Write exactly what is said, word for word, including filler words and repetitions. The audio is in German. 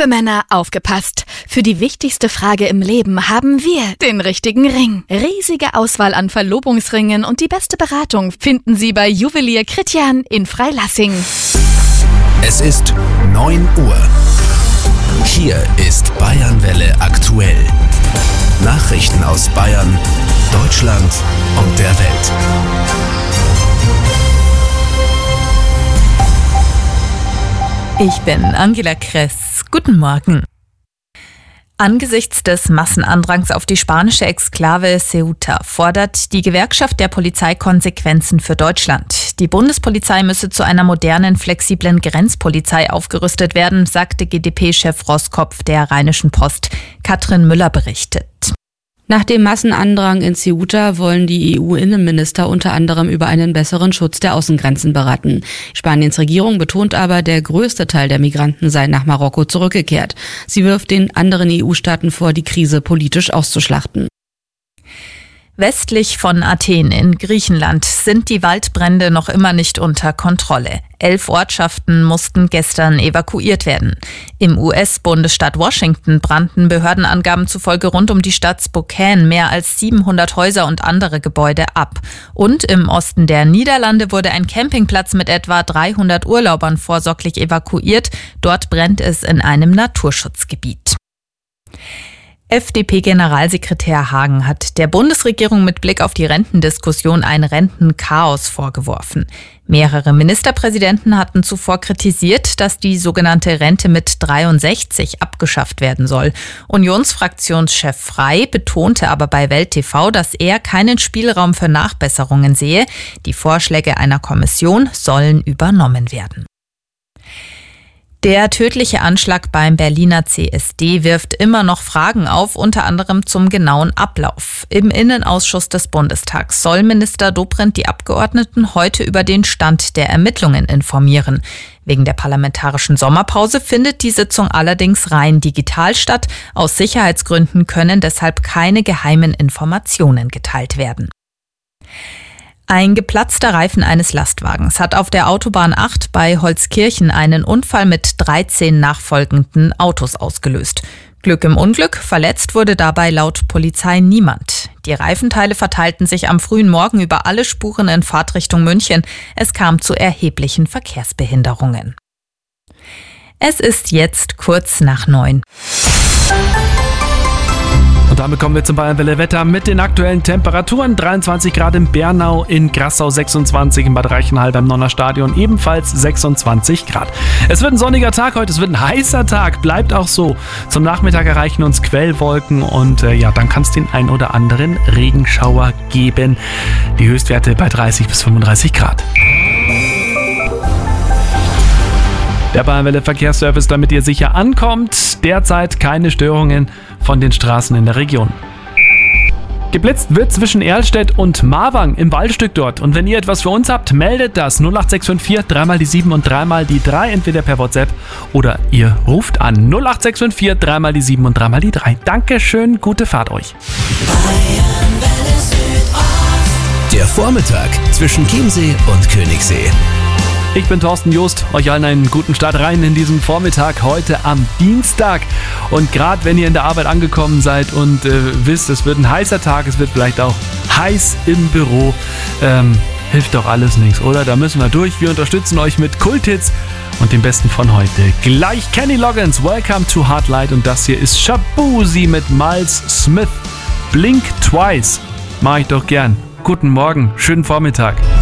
Liebe Männer, aufgepasst! Für die wichtigste Frage im Leben haben wir den richtigen Ring. Riesige Auswahl an Verlobungsringen und die beste Beratung finden Sie bei Juwelier Kritjan in Freilassing. Es ist neun Uhr. Hier ist Bayernwelle aktuell. Nachrichten aus Bayern, Deutschland und der Welt. Ich bin Angela Kress. Guten Morgen. Angesichts des Massenandrangs auf die spanische Exklave Ceuta fordert die Gewerkschaft der Polizei Konsequenzen für Deutschland. Die Bundespolizei müsse zu einer modernen, flexiblen Grenzpolizei aufgerüstet werden, sagte G d P-Chef Roskopf der Rheinischen Post. Katrin Müller berichtet. Nach dem Massenandrang in Ceuta wollen die E U-Innenminister unter anderem über einen besseren Schutz der Außengrenzen beraten. Spaniens Regierung betont aber, der größte Teil der Migranten sei nach Marokko zurückgekehrt. Sie wirft den anderen E U-Staaten vor, die Krise politisch auszuschlachten. Westlich von Athen in Griechenland sind die Waldbrände noch immer nicht unter Kontrolle. Elf Ortschaften mussten gestern evakuiert werden. Im U S-Bundesstaat Washington brannten Behördenangaben zufolge rund um die Stadt Spokane mehr als siebenhundert Häuser und andere Gebäude ab. Und im Osten der Niederlande wurde ein Campingplatz mit etwa dreihundert Urlaubern vorsorglich evakuiert. Dort brennt es in einem Naturschutzgebiet. F D P-Generalsekretär Hagen hat der Bundesregierung mit Blick auf die Rentendiskussion ein Rentenchaos vorgeworfen. Mehrere Ministerpräsidenten hatten zuvor kritisiert, dass die sogenannte Rente mit dreiundsechzig abgeschafft werden soll. Unionsfraktionschef Frey betonte aber bei Welt T V, dass er keinen Spielraum für Nachbesserungen sehe. Die Vorschläge einer Kommission sollen übernommen werden. Der tödliche Anschlag beim Berliner C S D wirft immer noch Fragen auf, unter anderem zum genauen Ablauf. Im Innenausschuss des Bundestags soll Minister Dobrindt die Abgeordneten heute über den Stand der Ermittlungen informieren. Wegen der parlamentarischen Sommerpause findet die Sitzung allerdings rein digital statt. Aus Sicherheitsgründen können deshalb keine geheimen Informationen geteilt werden. Ein geplatzter Reifen eines Lastwagens hat auf der Autobahn acht bei Holzkirchen einen Unfall mit dreizehn nachfolgenden Autos ausgelöst. Glück im Unglück, verletzt wurde dabei laut Polizei niemand. Die Reifenteile verteilten sich am frühen Morgen über alle Spuren in Fahrtrichtung München. Es kam zu erheblichen Verkehrsbehinderungen. Es ist jetzt kurz nach neun. Und damit kommen wir zum Bayernwelle Wetter mit den aktuellen Temperaturen. dreiundzwanzig Grad in Bernau, in Grassau sechsundzwanzig, in Bad Reichenhall beim Nonner Stadion ebenfalls sechsundzwanzig Grad. Es wird ein sonniger Tag heute, es wird ein heißer Tag, bleibt auch so. Zum Nachmittag erreichen uns Quellwolken und äh, ja, dann kann es den ein oder anderen Regenschauer geben. Die Höchstwerte bei dreißig bis fünfunddreißig Grad. Der Bayernwelle Verkehrsservice, damit ihr sicher ankommt. Derzeit keine Störungen von den Straßen in der Region. Geblitzt wird zwischen Erlstedt und Marwang im Waldstück dort. Und wenn ihr etwas für uns habt, meldet das null acht sechs fünf vier, dreimal die sieben und dreimal die drei, entweder per WhatsApp oder ihr ruft an null acht sechs fünf vier, dreimal die sieben und dreimal die drei. Dankeschön, gute Fahrt euch. Der Vormittag zwischen Chiemsee und Königssee. Ich bin Thorsten Joost, euch allen einen guten Start rein in diesen Vormittag heute am Dienstag. Und gerade wenn ihr in der Arbeit angekommen seid und äh, wisst, es wird ein heißer Tag, es wird vielleicht auch heiß im Büro, ähm, hilft doch alles nichts, oder? Da müssen wir durch. Wir unterstützen euch mit Kulthits und dem Besten von heute. Gleich Kenny Loggins, Welcome to Hardlight, und das hier ist Shabuzi mit Miles Smith. Blink Twice. Mach ich doch gern. Guten Morgen, schönen Vormittag.